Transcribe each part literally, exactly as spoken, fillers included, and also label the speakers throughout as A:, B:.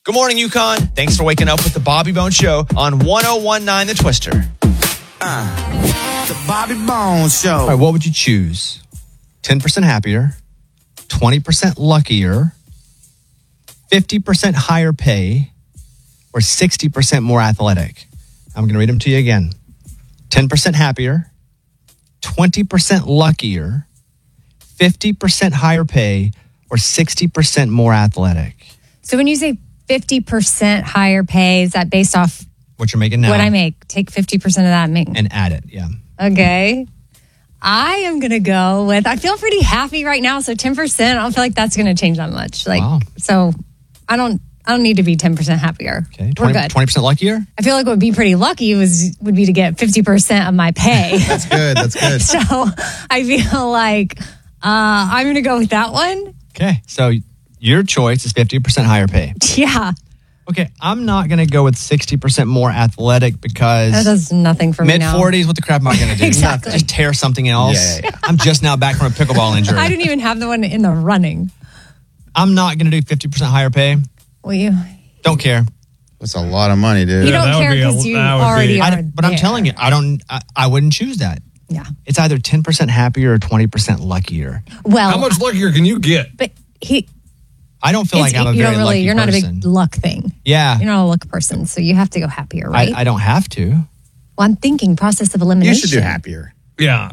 A: Good morning, Yukon. Thanks for waking up with the Bobby Bones Show on one oh one point nine The Twister.
B: Uh, the Bobby Bones Show.
A: All right, what would you choose? ten percent happier, twenty percent luckier, fifty percent higher pay, or sixty percent more athletic? I'm going to read them to you again. ten percent happier, twenty percent luckier, fifty percent higher pay, or sixty percent more athletic.
C: So when you say fifty percent higher pay, is that based off
A: what you're making now?
C: What I make. Take fifty percent of that and make.
A: And add it, yeah.
C: Okay. I am going to go with, I feel pretty happy right now. So ten percent, I don't feel like that's going to change that much. Like,
A: wow.
C: So I don't, I don't need to be ten percent happier.
A: Okay. twenty,
C: We're good.
A: twenty percent luckier?
C: I feel like what would be pretty lucky was, would be to get fifty percent of my pay.
B: That's good. That's good.
C: So I feel like uh, I'm going to go with that one.
A: Okay. So your choice is fifty percent higher pay.
C: Yeah.
A: Okay, I'm not going to go with sixty percent more athletic because...
C: That does nothing for me now.
A: mid-forties, what the crap am I going to do?
C: Exactly.
A: Just tear something else?
B: Yeah, yeah, yeah.
A: I'm just now back from a pickleball injury.
C: I didn't even have the one in the running.
A: I'm not going to do fifty percent higher pay.
C: Will you?
A: Don't care.
B: That's a lot of money, dude.
C: You
D: Yeah,
C: don't
D: that would
C: care
D: be a-
C: because you
D: that would be-
C: already
A: I
C: are
A: don't- but I'm
C: there.
A: telling you, I don't. I, I wouldn't choose that.
C: Yeah.
A: It's either ten percent happier or twenty percent luckier.
C: Well,
D: How much luckier can you get?
C: but he...
A: I don't feel
C: It's,
A: like I'm a
C: you
A: very
C: don't really,
A: lucky
C: you're not
A: person.
C: a big luck thing.
A: Yeah.
C: You're not a luck person, so you have to go happier, right?
A: I, I don't have to.
C: well, I'm thinking process of
B: You
C: elimination.
B: should do happier.
D: Yeah.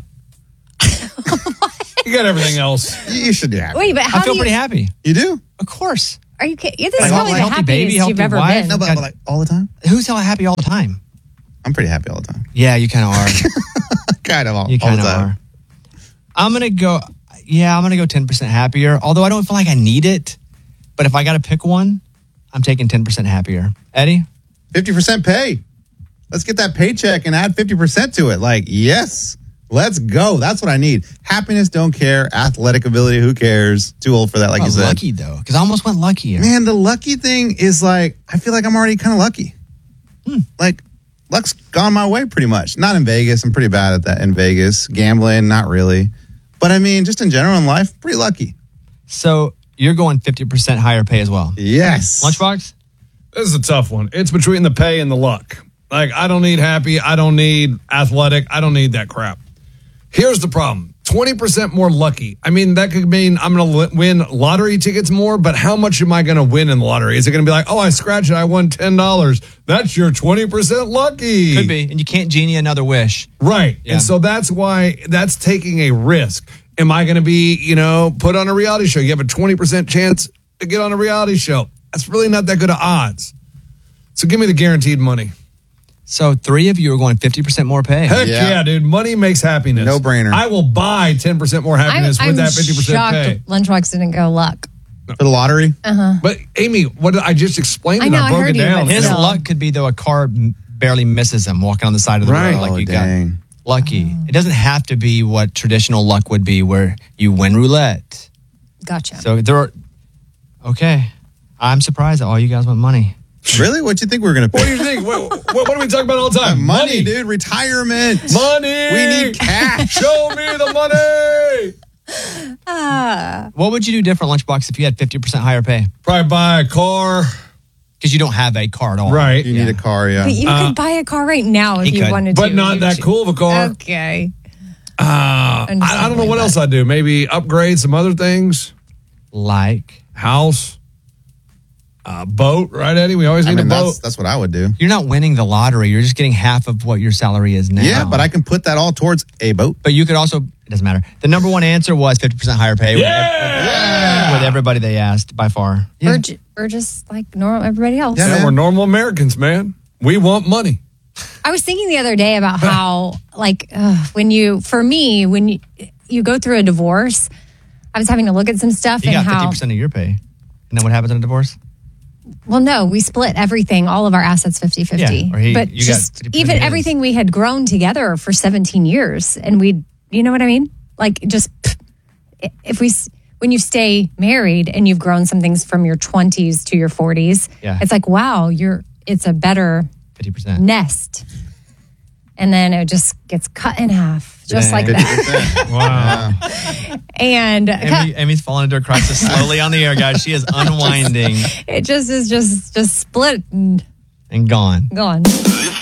D: You got everything else.
B: You should do happier.
C: Wait, but how
A: I feel
C: do you,
A: pretty happy.
B: You do?
A: Of course.
C: Are you kidding? This is
A: Like,
C: probably
A: like
C: the
A: healthy
C: happiest
A: baby,
C: you've
A: healthy
C: ever
A: wife.
C: been.
B: No, but,
A: God.
B: but like all the time?
A: Who's hell happy all the time?
B: I'm pretty happy all the time.
A: Yeah, you kind of are.
B: Kind of all,
A: You
B: all
A: kind
B: the
A: of
B: time.
A: are. I'm going to go, yeah, I'm going to go ten percent happier, although I don't feel like I need it. But if I got to pick one, I'm taking ten percent happier. Eddie?
B: fifty percent pay. Let's get that paycheck and add fifty percent to it. Like, yes, let's go. That's what I need. Happiness, don't care. Athletic ability, who cares? Too old for that, like
A: Oh,
B: you said.
A: lucky, though, because I almost went luckier.
B: Man, the lucky thing is like, I feel like I'm already kind of lucky.
A: Hmm.
B: Like, luck's gone my way pretty much. Not in Vegas. I'm pretty bad at that in Vegas. Gambling, not really. But I mean, just in general in life, pretty lucky.
A: So you're going fifty percent higher pay as well.
B: Yes.
A: Lunchbox?
D: This is a tough one. It's between the pay and the luck. Like, I don't need happy. I don't need athletic. I don't need that crap. Here's the problem. twenty percent more lucky. I mean, that could mean I'm going to win lottery tickets more, but how much am I going to win in the lottery? Is it going to be like, oh, I scratched it, I won ten dollars. That's your twenty percent lucky.
A: Could be. And you can't genie another wish.
D: Right.
A: Yeah.
D: And so that's why that's taking a risk. Am I going to be, you know, put on a reality show? You have a twenty percent chance to get on a reality show. That's really not that good of odds. So give me the guaranteed money.
A: So three of you are going fifty percent more pay.
D: Heck yeah,
B: Yeah.
D: dude. Money makes happiness.
B: No brainer.
D: I will buy ten percent more
C: I'm,
D: happiness
C: I'm
D: with that fifty percent
C: shocked
D: pay.
C: Lunchbox didn't go luck.
B: For the lottery?
D: But Amy, what did I just explained
C: I
D: it.
C: know,
D: I
C: I
D: broke
C: heard
D: it
C: you,
D: down.
C: but
A: His
C: still.
A: luck could be, though, a car m- barely misses him walking on the side of the
D: Right.
A: road. Like
B: Oh,
A: you
B: dang.
A: got lucky. It doesn't have to be what traditional luck would be, where you win roulette.
C: Gotcha.
A: So there are, okay. I'm surprised that all you guys want money.
B: Really? What do you think we were going to
D: What do
B: pick?
D: you think? What, what, what do we talk about all the time?
B: Money, dude. Retirement.
D: Money.
B: We need cash.
D: Show me the money.
A: What would you do different, Lunchbox, if you had fifty percent higher pay?
D: Probably buy a car.
A: Because you don't have a car at all.
D: Right.
B: You need a car, yeah.
C: But you could buy a car right now if
A: he
C: you
A: could,
C: wanted to.
D: But not
C: You
D: that
C: should-
D: cool of a car.
C: Okay.
D: Uh, I, I don't know what else I'd do. Maybe upgrade some other things.
A: Like,
D: House. Uh, boat, right, Eddie? We always
B: I
D: need
B: mean,
D: a boat.
B: that's, that's what I would do.
A: you're not winning the lottery. You're just getting half of what your salary is now.
B: Yeah, but I can put that all towards a boat.
A: But you could also, it doesn't matter. The number one answer was fifty percent higher pay with, ev- with everybody they asked by far.
C: We're, ju- we're just like normal everybody else.
B: Yeah,
D: Yeah,
B: man.
D: we're normal Americans, man. We want money.
C: I was thinking the other day about how, like, uh, when you, for me, when you, you go through a divorce, I was having to look at some stuff
A: You
C: and
A: got
C: how.
A: fifty percent of your pay. Isn't that what happens in a divorce?
C: Well, no, we split everything, all of our assets fifty-fifty.
A: Yeah, or he-
C: but
A: you got
C: just
A: fifty percent
C: even
A: of his.
C: everything we had grown together for seventeen years. And we, you know what I mean? Like, just if we, s- when you stay married and you've grown some things from your twenties to your forties,
A: Yeah.
C: it's like, wow, you're, it's a better
A: fifty percent.
C: nest. and then it just gets cut in half, just
A: Dang.
C: like that.
D: Wow.
C: And
A: Amy, Amy's falling into a crisis slowly on the air, guys. She is unwinding
C: it just is just just split and
A: and gone.
C: gone.